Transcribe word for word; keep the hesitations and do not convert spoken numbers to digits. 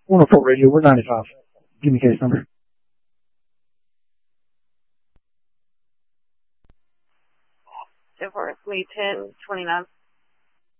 one oh four Radio, we're ninety-five. Give me case number. ten forty-nine.